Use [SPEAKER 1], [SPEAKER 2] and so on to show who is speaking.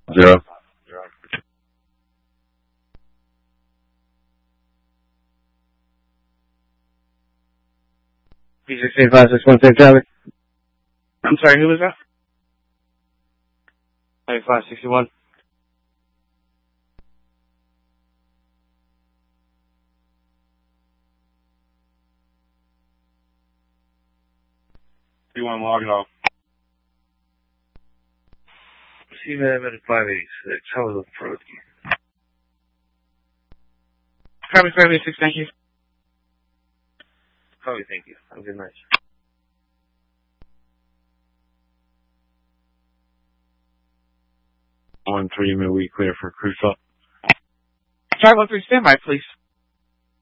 [SPEAKER 1] 0.
[SPEAKER 2] P68561 Charlie. I'm sorry, who was that? 9561. You want to log it off? See them at 586. How was the approach? Copy 586, thank you. Copy, thank you. Have a good night.
[SPEAKER 1] On 3 midweek clear for cruise up.
[SPEAKER 2] Charlie 13, standby, please.